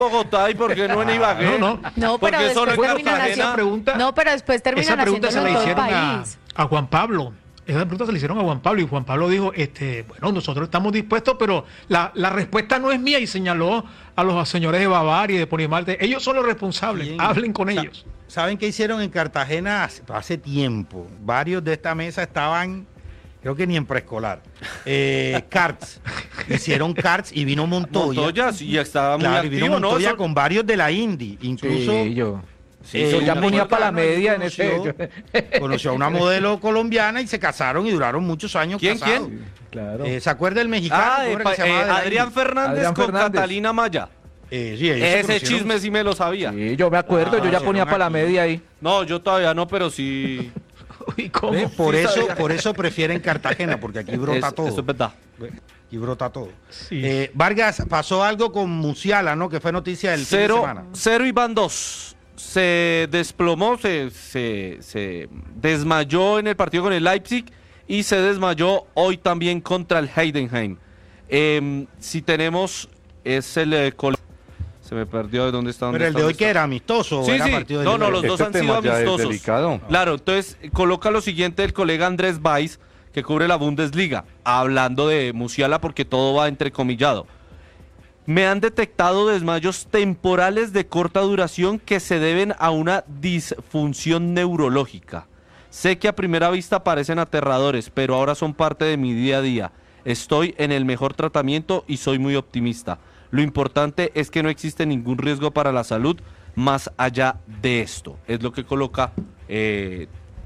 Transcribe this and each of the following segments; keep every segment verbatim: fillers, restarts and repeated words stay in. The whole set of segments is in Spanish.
Bogotá y por qué no en Ibagué. No, no. No, pero Porque después solo en terminan Cartagena. haciendo... pregunta, No, pero después terminan esa pregunta se haciéndolo la en todo el hicieron a, país. a Juan Pablo. Esa pregunta se le hicieron a Juan Pablo y Juan Pablo dijo, este, bueno, nosotros estamos dispuestos, pero la, la respuesta no es mía, y señaló a los señores de Bavaria y de Ponimarte. Ellos son los responsables, Bien. hablen con Sa- ellos. ¿Saben qué hicieron en Cartagena hace, hace tiempo? Varios de esta mesa estaban, creo que ni en preescolar, eh, karts. Hicieron karts y vino Montoya. Montoya sí, ya estaba muy Claro, y vino activo, ¿no? Montoya Eso- con varios de la Indy, incluso... Sí, yo. Sí, eh, Yo sí, ya me ponía acuerdo. para la Conoció- media en ese. Conoció a una modelo colombiana y se casaron y duraron muchos años ¿Quién, casados. quién? Claro. Eh, ¿Se acuerda del mexicano? Ah, ¿Cómo eh, era que pa- se llamaba eh, de la Adrián Indy? Fernández Adrián con Fernández. Catalina Maya. Eh, sí, ellos se Ese conocieron- chisme sí me lo sabía. Sí, yo me acuerdo, yo ya Ah, ponía sí, para la aquí. media ahí. No, yo todavía no, pero sí. Uy, ¿cómo? ¿Ves? Por Sí, eso, sabía. por eso prefieren Cartagena, porque aquí brota Es- todo. Eso es verdad. Aquí brota todo. Sí. Eh, Vargas, pasó algo con Musiala, ¿no? Que fue noticia del fin de Cero, semana. cero y van dos. Se desplomó, se, se, se desmayó en el partido con el Leipzig y se desmayó hoy también contra el Heidenheim. Eh, si tenemos, es el... eh, col- se me perdió de dónde está. dónde Pero el está, de hoy dónde que está. era amistoso. Sí, era sí. partido de No, liga? no, los dos Este han sido tema ya es amistosos. delicado. Claro, entonces coloca lo siguiente el colega Andrés Weiss, que cubre la Bundesliga, hablando de Musiala porque todo va entrecomillado. Me han detectado desmayos temporales de corta duración que se deben a una disfunción neurológica. Sé que a primera vista parecen aterradores, pero ahora son parte de mi día a día. Estoy en el mejor tratamiento y soy muy optimista. Lo importante es que no existe ningún riesgo para la salud más allá de esto. Es lo que coloca eh,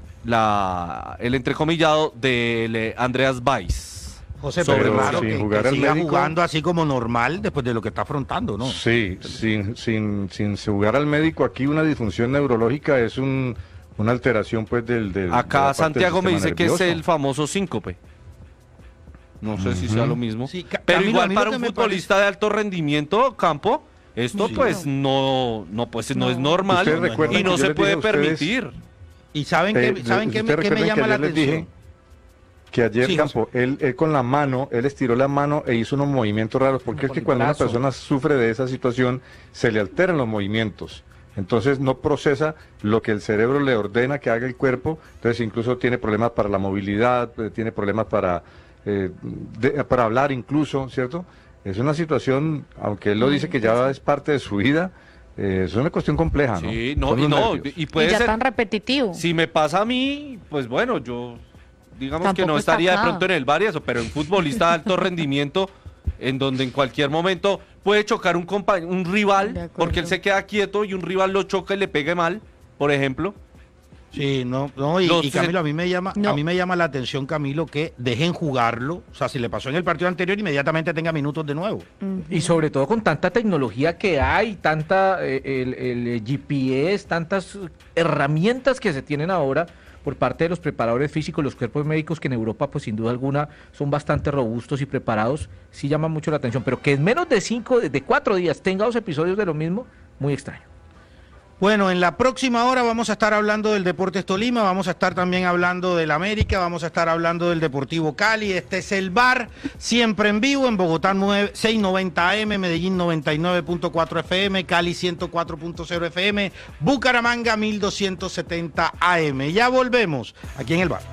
la, el entrecomillado de eh, Andreas Weiss. José, Sobre- pero Pero claro sin que, jugar que al siga médico. jugando así como normal después de lo que está afrontando, ¿no? Sí, sin, sin, sin jugar al médico, aquí una disfunción neurológica es un, una alteración pues del... del de la Acá parte del Santiago me sistema dice que es nervioso. el famoso síncope. No sé si sea lo mismo. Sí, Ca- pero Camilo, a igual mí lo para que un me futbolista de alto rendimiento, Campo, esto Sí. pues no, no, pues, no. es normal Ustedes recuerdan y no que yo se les puede dije a ustedes- permitir. Y ¿saben Eh, qué, ¿saben qué, me- ustedes qué me recuerdan que llama la ayer les atención? dije que ayer Sí, Campo, él, él con la mano, él estiró la mano e hizo unos movimientos raros, porque Como es que con el cuando una brazo. persona sufre de esa situación, se le alteran los movimientos. Entonces no procesa lo que el cerebro le ordena que haga el cuerpo, entonces incluso tiene problemas para la movilidad, eh, tiene problemas para, eh, de- para hablar incluso, ¿cierto? Es una situación, aunque él lo dice que ya es parte de su vida, eh, es una cuestión compleja, ¿no? Sí, no, Son y los no, nervios. y Y puede ya ser, tan repetitivo. si me pasa a mí, pues bueno, yo digamos que Tampoco no está estaría de acá. pronto en el bar y eso, pero un futbolista de alto rendimiento, en donde en cualquier momento puede chocar un compa- un De rival, acuerdo. porque él se queda quieto y un rival lo choca y le pegue mal, por ejemplo. Sí, no, no, y, Los y Camilo, a mí me llama, No. a mí me llama la atención, Camilo, que dejen jugarlo. O sea, si le pasó en el partido anterior, inmediatamente tenga minutos de nuevo. Y sobre todo con tanta tecnología que hay, tanta eh, el, el G P S, tantas herramientas que se tienen ahora por parte de los preparadores físicos, los cuerpos médicos que en Europa pues sin duda alguna son bastante robustos y preparados, sí llama mucho la atención, pero que en menos de cinco, de cuatro días tenga dos episodios de lo mismo, muy extraño. Bueno, en la próxima hora vamos a estar hablando del Deportes Tolima, vamos a estar también hablando del América, vamos a estar hablando del Deportivo Cali. Este es el Bar, siempre en vivo, en Bogotá nueve- seiscientos noventa A M, Medellín noventa y nueve punto cuatro F M, Cali ciento cuatro punto cero F M, Bucaramanga mil doscientos setenta A M. Ya volvemos aquí en el Bar.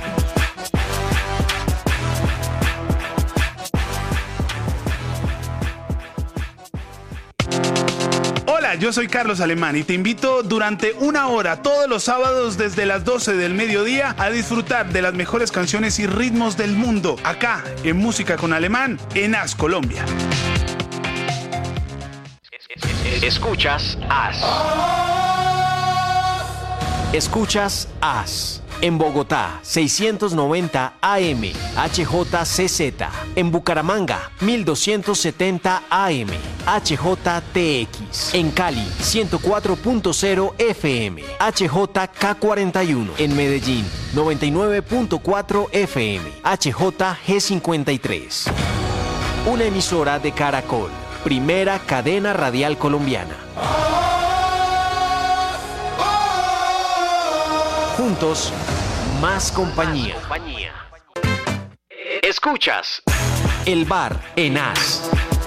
Hola, yo soy Carlos Alemán y te invito durante una hora todos los sábados desde las doce del mediodía a disfrutar de las mejores canciones y ritmos del mundo acá en Música con Alemán en As Colombia. Escuchas As. Escuchas As. En Bogotá, seiscientos noventa A M, H J C Z. En Bucaramanga, mil doscientos setenta A M, H J T X. En Cali, ciento cuatro punto cero F M, H J K cuarenta y uno. En Medellín, noventa y nueve punto cuatro F M, H J G cincuenta y tres. Una emisora de Caracol, primera cadena radial colombiana. Juntos, más compañía. Escuchas El Bar en As.